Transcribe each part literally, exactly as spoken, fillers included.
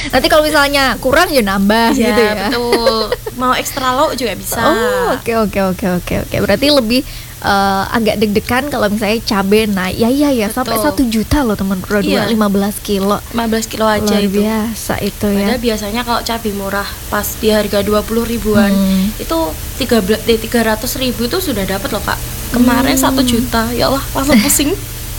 Nanti kalau misalnya kurang ya nambah ya, gitu ya. Betul. Mau ekstra lauk juga bisa. Oh, oke oke oke oke oke. Berarti lebih uh, agak deg-degan kalau misalnya cabai naik. Ya iya ya, sampai satu juta loh teman Pro dua, iya. lima belas kilo. lima belas kilo aja. Luar itu. biasa itu ya. Padahal biasanya kalau cabai murah pas di harga dua puluh ribuan, hmm. itu tiga ratus ribu tuh sudah dapat loh, Kak. Kemarin hmm. satu juta. Ya Allah, langsung pusing.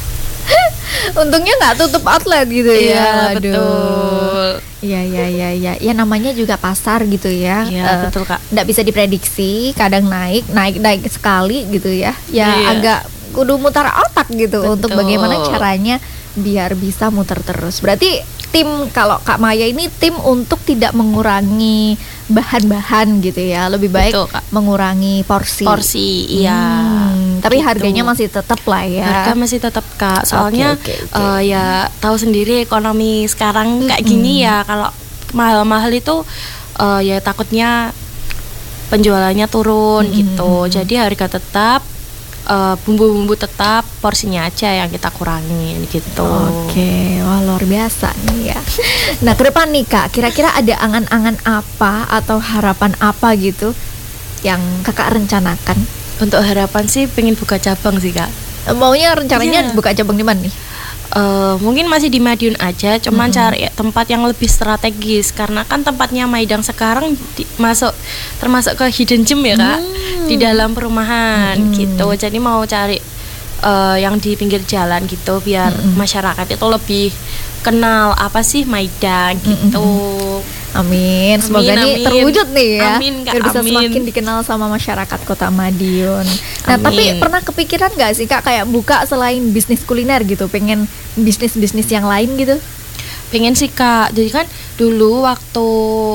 Untungnya nggak tutup outlet gitu ya. Iya, Aduh. betul. Iya iya iya iya. Ya namanya juga pasar gitu ya. Iya, uh, betul, Kak. Nggak bisa diprediksi, kadang naik, naik naik sekali gitu ya. Ya iya. agak kudu mutar otak gitu. Betul. Untuk bagaimana caranya biar bisa muter terus. Berarti tim, kalau Kak Maya ini tim untuk tidak mengurangi bahan-bahan gitu ya, lebih baik Betul, Kak. mengurangi porsi. Porsi, iya. Hmm, tapi gitu. harganya masih tetap lah ya. Harga masih tetap, Kak. Soalnya okay, okay, okay. Uh, ya tahu sendiri ekonomi sekarang kayak mm-hmm. gini ya. Kalau mahal-mahal itu uh, ya takutnya penjualannya turun mm-hmm. gitu. Jadi harga tetap. Uh, bumbu-bumbu tetap, porsinya aja yang kita kurangin gitu. Oke, wah luar biasa nih ya. Nah ke depan nih Kak, kira-kira ada angan-angan apa atau harapan apa gitu yang Kakak rencanakan? Untuk harapan sih pengen buka cabang sih Kak. Maunya rencananya yeah. buka cabang di mana nih? Uh, mungkin masih di Madiun aja, cuman mm-hmm. cari tempat yang lebih strategis karena kan tempatnya Maidang sekarang di, masuk termasuk ke hidden gem ya Kak, mm. di dalam perumahan mm. gitu. Jadi mau cari uh, yang di pinggir jalan gitu biar mm-hmm. masyarakat itu lebih kenal apa sih Maidang gitu. Mm-hmm. Amin, semoga amin, nih amin. terwujud nih ya, amin, Kak, biar bisa amin. semakin dikenal sama masyarakat Kota Madiun. Nah, amin. Tapi pernah kepikiran nggak sih Kak kayak buka selain bisnis kuliner gitu, pengen bisnis-bisnis yang lain gitu? Pengen sih Kak, jadi kan dulu waktu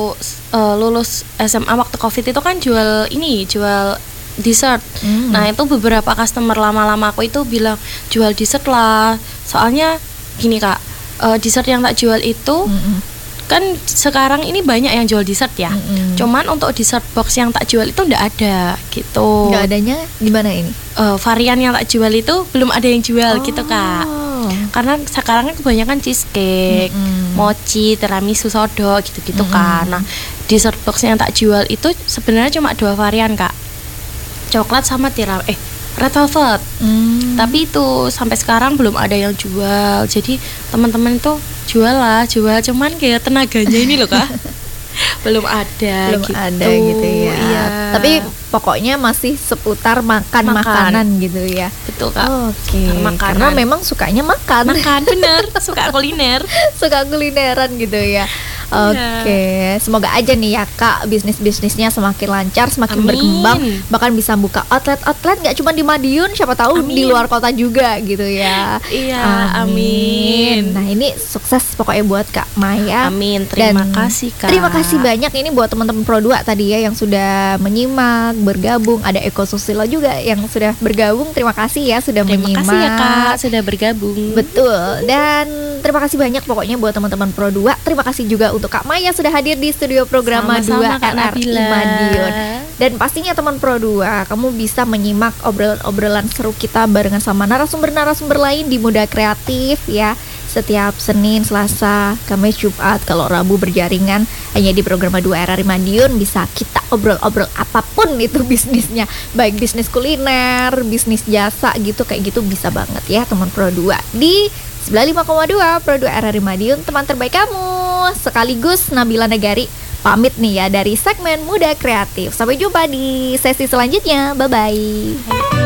uh, lulus S M A waktu Covid itu kan jual ini, jual dessert. Hmm. Nah itu beberapa customer lama-lama aku itu bilang jual dessert lah, soalnya gini Kak, uh, dessert yang tak jual itu hmm. kan sekarang ini banyak yang jual dessert ya. Mm-hmm. Cuman untuk dessert box yang tak jual itu enggak ada gitu. Enggak adanya di mana ini? Uh, varian yang tak jual itu belum ada yang jual oh. gitu Kak. Karena sekarang kan kebanyakan cheesecake, mm-hmm. mochi, tiramisu, sodo gitu-gitu mm-hmm. kan. Nah, dessert box yang tak jual itu sebenarnya cuma dua varian Kak. Coklat sama tiram eh red velvet. Mm. Tapi itu sampai sekarang belum ada yang jual. Jadi teman-teman itu jual lah, jual cuman kayak tenaganya ini loh Kak. belum ada belum gitu. ada gitu ya. Iya. Tapi pokoknya masih seputar makan, makan. makanan gitu ya. Betul Kak. Oke. Okay. Karena memang sukanya makan. Makan bener, suka kuliner. Suka kulineran gitu ya. Oke, okay. Semoga aja nih ya Kak bisnis-bisnisnya semakin lancar, semakin amin. berkembang, bahkan bisa buka outlet-outlet nggak cuma di Madiun, siapa tahu amin. di luar kota juga gitu ya. Iya, amin. amin. Nah ini sukses pokoknya buat Kak Maya. Amin. Terima Dan kasih Kak. Terima kasih banyak ini buat teman-teman Pro dua tadi ya yang sudah menyimak, bergabung. Ada Eko Susilo juga yang sudah bergabung. Terima kasih ya sudah terima menyimak. Terima kasih ya Kak sudah bergabung. Betul. Dan terima kasih banyak pokoknya buat teman-teman Pro dua. Terima kasih juga untuk Kak Maya sudah hadir di studio program dua R R I Madiun. Dan pastinya teman Pro dua, kamu bisa menyimak obrolan-obrolan seru kita barengan sama narasumber-narasumber lain di Muda Kreatif ya. Setiap Senin, Selasa, Kamis, Jumat. Kalau Rabu berjaringan hanya di program dua R R I Madiun. Bisa kita obrol-obrol apapun itu bisnisnya, baik bisnis kuliner, bisnis jasa gitu, kayak gitu bisa banget ya teman Pro dua di sembilan puluh lima koma dua Pro dua R R I Madiun, teman terbaik kamu. Sekaligus Nabila Negari pamit nih ya dari segmen Muda Kreatif. Sampai jumpa di sesi selanjutnya. Bye-bye.